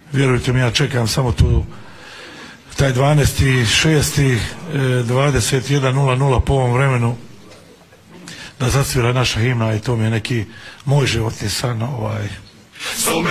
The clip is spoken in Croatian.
Vjerujte mi, ja čekam samo tu taj 12.6. 21.00 po ovom vremenu da zasvira naša himna i to mi je neki moj životni san